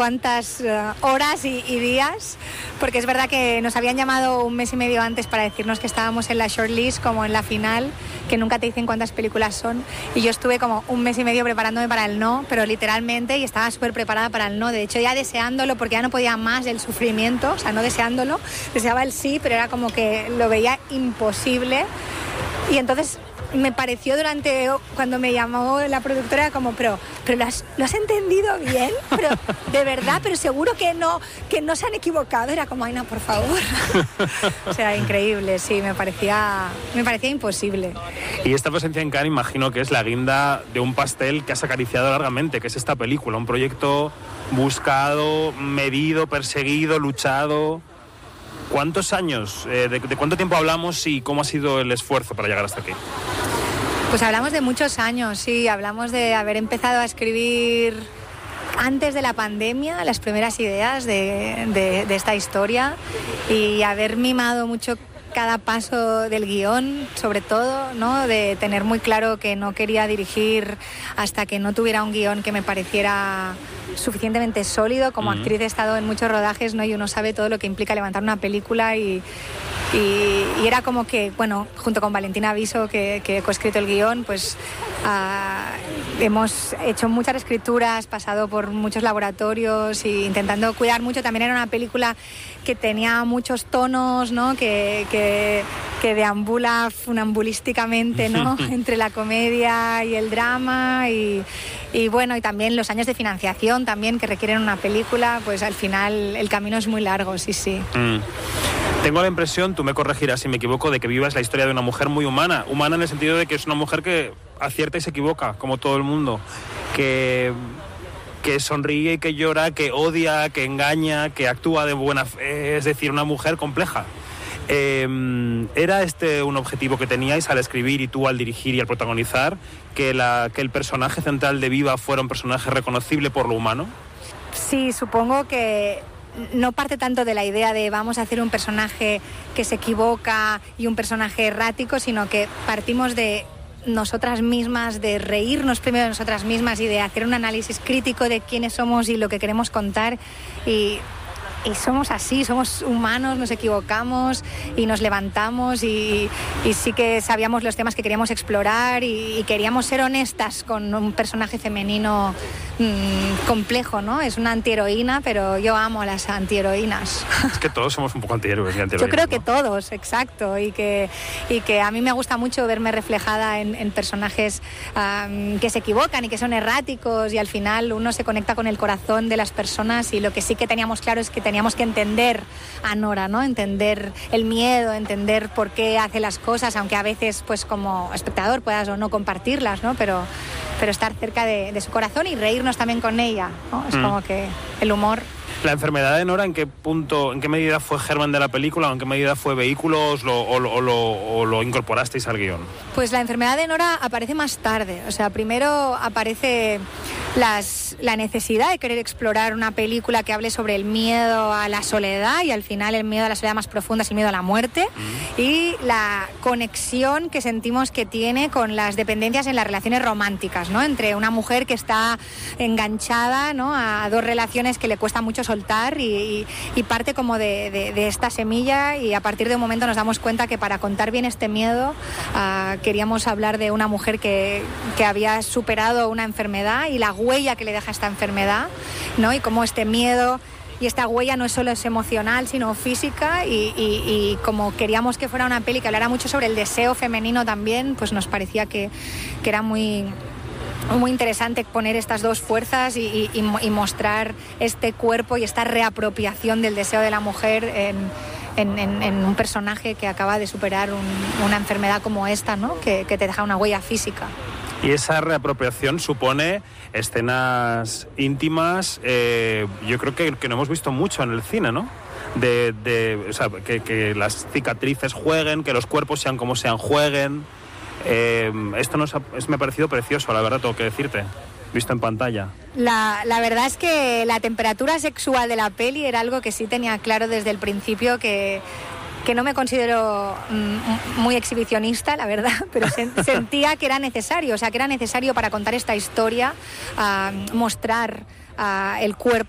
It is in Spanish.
cuantas horas y días, porque es verdad que nos habían llamado un mes y medio antes para decirnos que estábamos en la shortlist, como en la final, que nunca te dicen cuántas películas son, y yo estuve como un mes y medio preparándome para el no, pero literalmente, y estaba súper preparada para el no, de hecho ya deseándolo, porque ya no podía más del sufrimiento, o sea, no deseándolo, deseaba el sí, pero era como que lo veía imposible, y entonces me pareció cuando me llamó la productora como, pero ¿lo has entendido bien? Pero de verdad, pero seguro que no se han equivocado. Era como, ay no, por favor. O sea, increíble, sí, me parecía imposible. Y esta presencia en Cannes imagino que es la guinda de un pastel que has acariciado largamente, que es esta película, un proyecto buscado, medido, perseguido, luchado. ¿Cuántos años, de cuánto tiempo hablamos y cómo ha sido el esfuerzo para llegar hasta aquí? Pues hablamos de muchos años, sí, hablamos de haber empezado a escribir antes de la pandemia las primeras ideas de esta historia y haber mimado mucho cada paso del guión, sobre todo, ¿no? De tener muy claro que no quería dirigir hasta que no tuviera un guión que me pareciera suficientemente sólido. Como actriz he estado en muchos rodajes, ¿no? Y uno sabe todo lo que implica levantar una película y era como que, bueno, junto con Valentina Aviso, que he coescrito el guión, pues hemos hecho muchas reescrituras, pasado por muchos laboratorios e intentando cuidar mucho. También era una película que tenía muchos tonos, ¿no? Que deambula funambulísticamente, ¿no? Entre la comedia y el drama y bueno, y también los años de financiación también que requieren una película, pues al final el camino es muy largo, sí. Tengo la impresión, tú me corregirás si me equivoco, de que Viva es la historia de una mujer muy humana en el sentido de que es una mujer que acierta y se equivoca, como todo el mundo, que sonríe y que llora, que odia, que engaña, que actúa de buena fe, es decir, una mujer compleja. ¿Era este un objetivo que teníais al escribir y tú al dirigir y al protagonizar, que el personaje central de Viva fuera un personaje reconocible por lo humano? Sí, supongo que no parte tanto de la idea de vamos a hacer un personaje que se equivoca y un personaje errático, sino que partimos de nosotras mismas, de reírnos primero de nosotras mismas y de hacer un análisis crítico de quiénes somos y lo que queremos contar y somos así, somos humanos, nos equivocamos y nos levantamos y sí que sabíamos los temas que queríamos explorar y queríamos ser honestas con un personaje femenino complejo, ¿no? Es una antiheroína, pero yo amo a las antiheroínas. Es que todos somos un poco antihéroes y antiheroínas. Yo creo que ¿no? Todos, exacto, y que a mí me gusta mucho verme reflejada en personajes que se equivocan y que son erráticos y al final uno se conecta con el corazón de las personas y lo que sí que teníamos claro es que teníamos que entender a Nora, ¿no? Entender el miedo, entender por qué hace las cosas, aunque a veces pues como espectador puedas o no compartirlas, ¿no? Pero estar cerca de su corazón y reírnos también con ella, ¿no? Es como que el humor. ¿La enfermedad de Nora en qué medida fue germen de la película o en qué medida fue vehículo o lo incorporasteis al guión? Pues la enfermedad de Nora aparece más tarde, o sea, primero aparece la necesidad de querer explorar una película que hable sobre el miedo a la soledad y al final el miedo a la soledad más profunda es el miedo a la muerte y la conexión que sentimos que tiene con las dependencias en las relaciones románticas, ¿no? Entre una mujer que está enganchada, ¿no? A dos relaciones que le cuesta mucho soltar y parte como de esta semilla y a partir de un momento nos damos cuenta que para contar bien este miedo queríamos hablar de una mujer que había superado una enfermedad y la huella que le deja esta enfermedad, ¿no? Y cómo este miedo y esta huella no solo es emocional sino física y como queríamos que fuera una peli que hablara mucho sobre el deseo femenino también, pues nos parecía que era muy interesante poner estas dos fuerzas y mostrar este cuerpo y esta reapropiación del deseo de la mujer en un personaje que acaba de superar una enfermedad como esta, ¿no? Que te deja una huella física. Y esa reapropiación supone escenas íntimas, yo creo que no hemos visto mucho en el cine, ¿no? O sea, que las cicatrices jueguen, que los cuerpos sean como sean, jueguen. Esto me ha parecido precioso, la verdad, tengo que decirte, visto en pantalla. La verdad es que la temperatura sexual de la peli era algo que sí tenía claro desde el principio, que no me considero muy exhibicionista, la verdad, pero sentía que era necesario, o sea, que era necesario para contar esta historia, mostrar el cuerpo